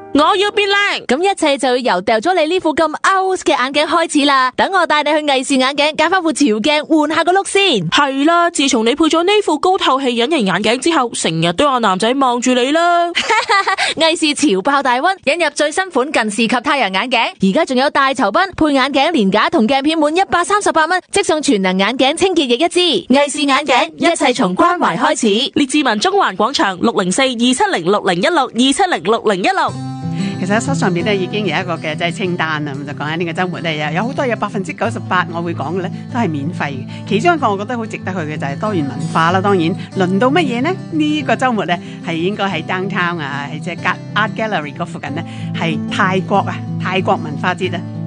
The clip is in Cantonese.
我要變靚。 咁一切就要由掉咗你呢副咁 out 嘅眼鏡開始啦。等我帶你去藝視眼鏡揀翻副潮鏡換下個 look 先。 係啦，自從你配咗呢副高透氣隱形眼鏡之後，成日都有男仔望住你啦。 藝視潮爆大溫，引入最新款近視及太陽眼鏡，而家仲有大酬賓，配眼鏡連架同鏡片滿138蚊，即送全能眼鏡清潔液一支。藝視眼鏡，一切從關懷開始。 列治文中環廣場604-270-6016-270-6016。 其實喺手上邊咧已經有一個嘅即係清單啦，咁就講緊呢個週末咧有好多有98%我會講嘅咧都係免費嘅。其中一個我覺得好值得去嘅就係多元文化啦。當然輪到乜嘢呢？呢個週末咧係應該喺 downtown 啊，係即係 Art Gallery 嗰附近咧係泰國文化節啊。